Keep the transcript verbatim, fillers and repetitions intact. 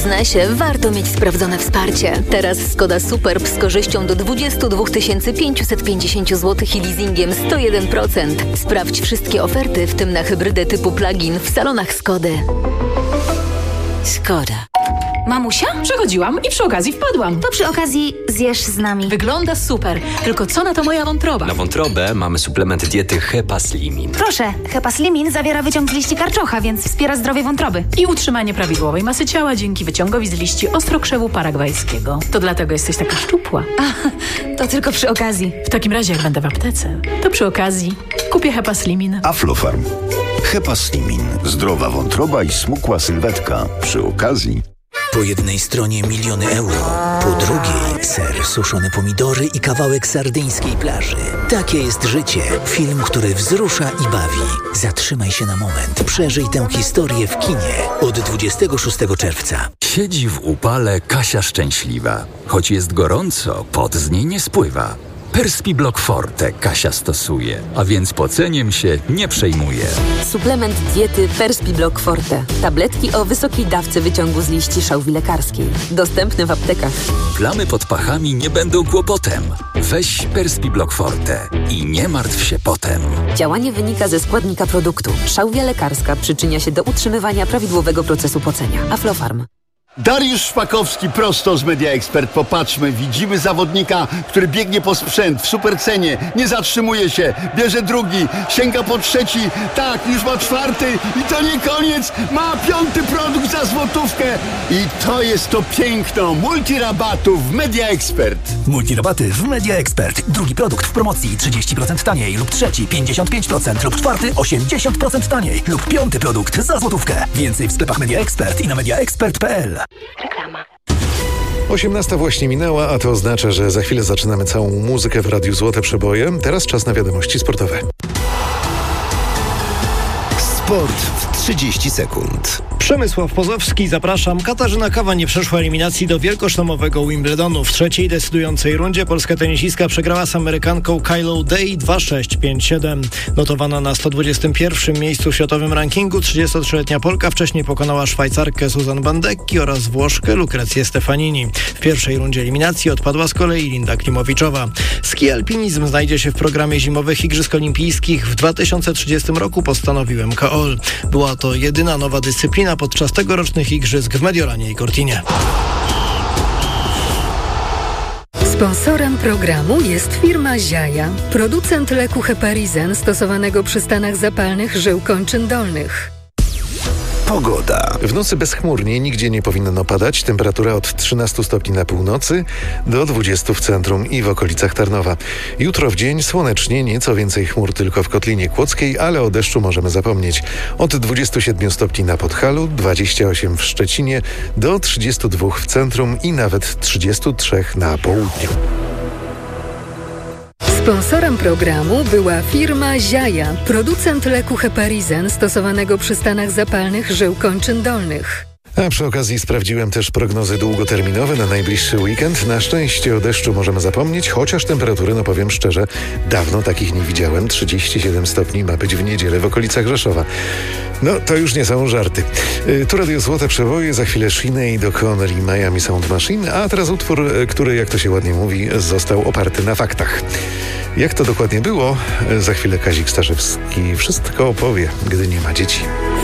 biznesie warto mieć sprawdzone wsparcie. Teraz Skoda Superb z korzyścią do dwadzieścia dwa tysiące pięćset pięćdziesiąt złotych i leasingiem sto jeden procent. Sprawdź wszystkie oferty, w tym na hybrydę typu plug-in w salonach Skody. Skoda. Mamusia? Przechodziłam i przy okazji wpadłam. To przy okazji zjesz z nami. Wygląda super, tylko co na to moja wątroba? Na wątrobę mamy suplement diety Hepaslimin. Proszę, Hepaslimin zawiera wyciąg z liści karczocha, więc wspiera zdrowie wątroby. I utrzymanie prawidłowej masy ciała dzięki wyciągowi z liści ostrokrzewu paragwajskiego. To dlatego jesteś taka szczupła. A, to tylko przy okazji. W takim razie, jak będę w aptece, to przy okazji kupię Hepaslimin. Aflofarm. Hepaslimin. Zdrowa wątroba i smukła sylwetka. Przy okazji. Po jednej stronie miliony euro, po drugiej ser, suszone pomidory i kawałek sardyńskiej plaży. Takie jest życie. Film, który wzrusza i bawi. Zatrzymaj się na moment. Przeżyj tę historię w kinie. Od dwudziestego szóstego czerwca. Siedzi w upale Kasia szczęśliwa. Choć jest gorąco, pot z niej nie spływa. Perspiblock Forte Kasia stosuje, a więc poceniem się nie przejmuje. Suplement diety Perspiblock Forte. Tabletki o wysokiej dawce wyciągu z liści szałwi lekarskiej. Dostępne w aptekach. Plamy pod pachami nie będą kłopotem. Weź Perspiblock Forte i nie martw się potem. Działanie wynika ze składnika produktu. Szałwia lekarska przyczynia się do utrzymywania prawidłowego procesu pocenia. Aflofarm. Dariusz Szpakowski prosto z Media Expert. Popatrzmy, widzimy zawodnika, który biegnie po sprzęt w supercenie, nie zatrzymuje się, bierze drugi, sięga po trzeci, tak, już ma czwarty i to nie koniec, ma piąty produkt za złotówkę i to jest to piękno multirabatów w Media Expert. Multirabaty w Media Expert. Drugi produkt w promocji trzydzieści procent taniej lub trzeci pięćdziesiąt pięć procent lub czwarty osiemdziesiąt procent taniej lub piąty produkt za złotówkę. Więcej w sklepach Media Expert i na mediaexpert kropka p l. Reklama. osiemnasta właśnie minęła, a to oznacza, że za chwilę zaczynamy całą muzykę w Radiu Złote Przeboje. Teraz czas na wiadomości sportowe. Sport w trzydzieści sekund. Przemysław Pozowski, zapraszam. Katarzyna Kawa nie przeszła eliminacji do wielkoszlemowego Wimbledonu. W trzeciej decydującej rundzie polska tenisistka przegrała z Amerykanką Kylą Day dwa sześć pięć siedem. Notowana na sto dwudziestym pierwszym miejscu w światowym rankingu, trzydziestotrzyletnia Polka wcześniej pokonała Szwajcarkę Suzan Bandecki oraz Włoszkę Lucrezję Stefanini. W pierwszej rundzie eliminacji odpadła z kolei Linda Klimowiczowa. Ski alpinizm znajdzie się w programie zimowych Igrzysk Olimpijskich. W dwa tysiące trzydziestym roku postanowił M K O L. Była to jedyna nowa dyscyplina podczas tegorocznych igrzysk w Mediolanie i Cortinie. Sponsorem programu jest firma Ziaja, producent leku Heparizen stosowanego przy stanach zapalnych żył kończyn dolnych. Pogoda. W nocy bezchmurnie, nigdzie nie powinno padać. Temperatura od trzynastu stopni na północy do dwudziestu w centrum i w okolicach Tarnowa. Jutro w dzień słonecznie, nieco więcej chmur tylko w Kotlinie Kłodzkiej, ale o deszczu możemy zapomnieć. Od dwudziestu siedmiu stopni na Podhalu, dwudziestu ośmiu w Szczecinie, do trzydziestu dwóch w centrum i nawet trzydziestu trzech na południu. Sponsorem programu była firma Ziaja, producent leku Heparizen stosowanego przy stanach zapalnych żył kończyn dolnych. A przy okazji sprawdziłem też prognozy długoterminowe na najbliższy weekend. Na szczęście o deszczu możemy zapomnieć, chociaż temperatury, no powiem szczerze, dawno takich nie widziałem. trzydzieści siedem stopni ma być w niedzielę w okolicach Rzeszowa. No, to już nie są żarty. Yy, tu Radio Złote Przeboje, za chwilę Sinead O'Connor i Miami Sound Machine, a teraz utwór, który, jak to się ładnie mówi, został oparty na faktach. Jak to dokładnie było, za chwilę Kazik Staszewski wszystko opowie, gdy nie ma dzieci.